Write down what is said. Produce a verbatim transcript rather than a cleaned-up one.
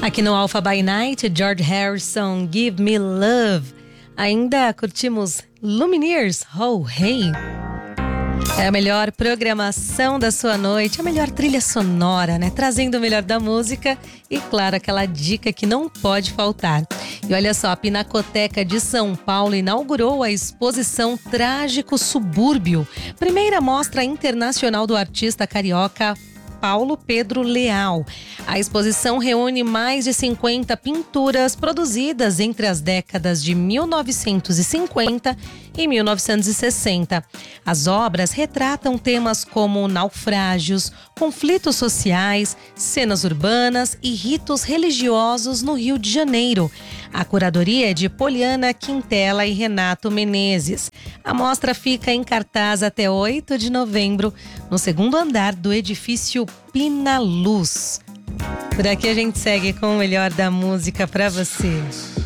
Aqui no Alpha by Night, George Harrison, Give Me Love. Ainda curtimos Lumineers, Oh Hey. É a melhor programação da sua noite, a melhor trilha sonora, né? Trazendo o melhor da música e, claro, aquela dica que não pode faltar. E olha só, a Pinacoteca de São Paulo inaugurou a exposição Trágico Subúrbio, primeira mostra internacional do artista carioca Paulo Pedro Leal. A exposição reúne mais de cinquenta pinturas produzidas entre as décadas de mil novecentos e cinquenta e mil novecentos e sessenta. As obras retratam temas como naufrágios, conflitos sociais, cenas urbanas e ritos religiosos no Rio de Janeiro. A curadoria é de Poliana Quintela e Renato Menezes. A mostra fica em cartaz até oito de novembro, no segundo andar do edifício Pina Luz. Por aqui a gente segue com o melhor da música para você.